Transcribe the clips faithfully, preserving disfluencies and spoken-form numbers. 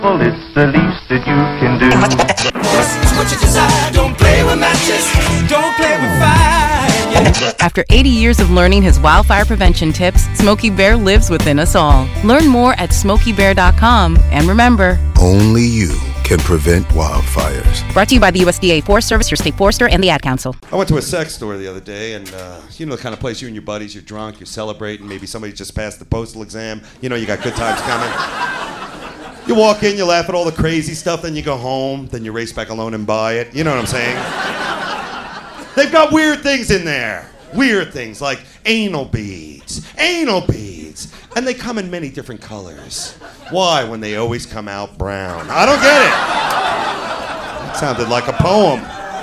Well, it's the least that you can do. What you desire, don't play with matches, don't play with fire. After eighty years of learning his wildfire prevention tips, Smokey Bear lives within us all. Learn more at smokey bear dot com. And remember, only you can prevent wildfires. Brought to you by the U S D A Forest Service, your state forester, and the Ad Council. I went to a sex store the other day, and uh, you know the kind of place you and your buddies, you're drunk, you're celebrating, maybe somebody just passed the postal exam, you know you got good times coming. You walk in, you laugh at all the crazy stuff, then you go home, then you race back alone and buy it. You know what I'm saying? They've got weird things in there. Weird things like anal beads. Anal beads. And they come in many different colors. Why, when they always come out brown? I don't get it. That sounded like a poem.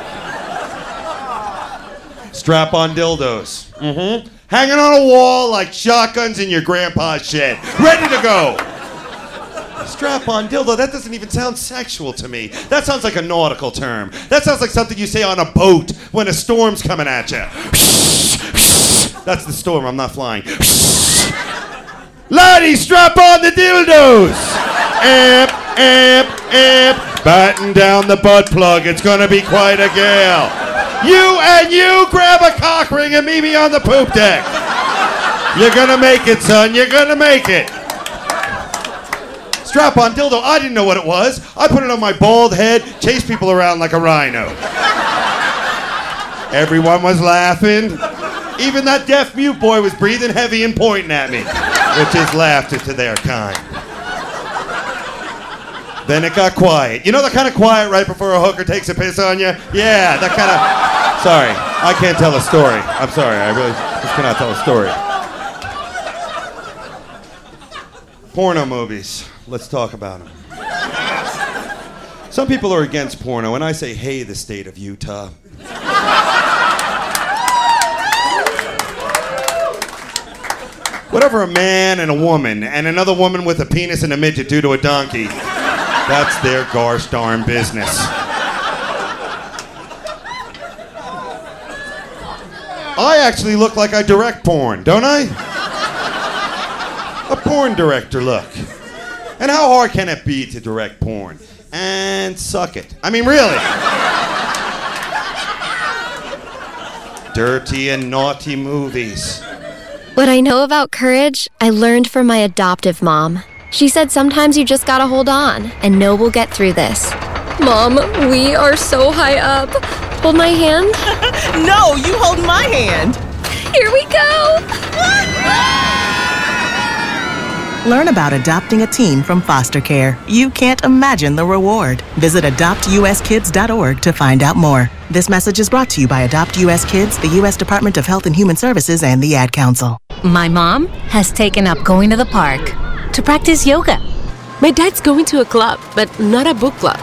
Strap-on dildos. Mm-hmm. Hanging on a wall like shotguns in your grandpa's shed. Ready to go. Strap-on dildo, that doesn't even sound sexual to me. That sounds like a nautical term. That sounds like something you say on a boat when a storm's coming at you. That's the storm, I'm not flying. Laddie, strap on the dildos! Amp, amp, amp. Batten down the butt plug, it's gonna be quite a gale. You and you grab a cock ring and meet me on the poop deck. You're gonna make it, son, you're gonna make it. Strap-on dildo, I didn't know what it was. I put it on my bald head, chased people around like a rhino. Everyone was laughing. Even that deaf mute boy was breathing heavy and pointing at me, which is laughter to their kind. Then it got quiet. You know the kind of quiet right before a hooker takes a piss on you? Yeah, that kind of... Sorry, I can't tell a story. I'm sorry, I really just cannot tell a story. Porno movies. Let's talk about them. Some people are against porno, and I say, hey, the state of Utah. Whatever a man and a woman and another woman with a penis and a midget do to a donkey, that's their gosh darn business. I actually look like I direct porn, don't I? A porn director look. And how hard can it be to direct porn? And suck it. I mean, really. Dirty and naughty movies. What I know about courage, I learned from my adoptive mom. She said sometimes you just gotta hold on and know we'll get through this. Mom, we are so high up. Hold my hand. No, you hold my hand. Here we go. Learn about adopting a teen from foster care. You can't imagine the reward. Visit adopt u s kids dot org to find out more. This message is brought to you by Adopt U S Kids, the U S Department of Health and Human Services, and the Ad Council. My mom has taken up going to the park to practice yoga. My dad's going to a club, but not a book club.